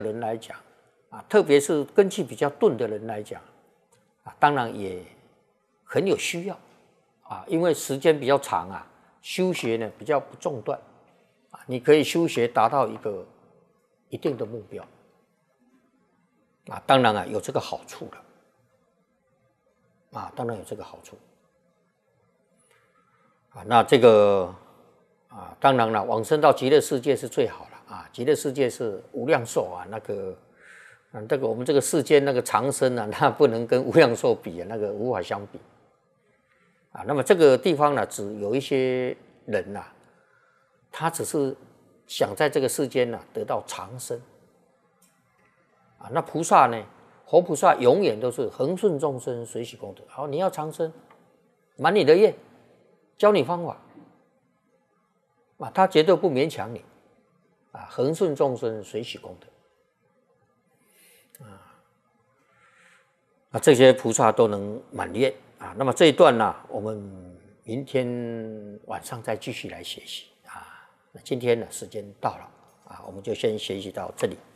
人来讲啊，特别是根气比较钝的人来讲啊，当然也很有需要啊，因为时间比较长啊，修学呢比较不中断啊，你可以修学达到一个一定的目标啊，当然啊有这个好处了啊，当然有这个好处啊，那这个啊，当然了，往生到极乐世界是最好了啊，极乐世界是无量寿啊，这个我们这个世间那个长生啊，那不能跟无量寿比啊，那个无法相比啊。那么这个地方呢，只有一些人呐，他只是想在这个世间呢得到长生啊。那菩萨呢，活菩萨永远都是恒顺众生，随喜功德。好，你要长生，满你的愿，教你方法啊，他绝对不勉强你啊，恒顺众生，随喜功德。啊，这些菩萨都能满愿啊。那么这一段呢，我们明天晚上再继续来学习啊。那今天呢，时间到了啊，我们就先学习到这里。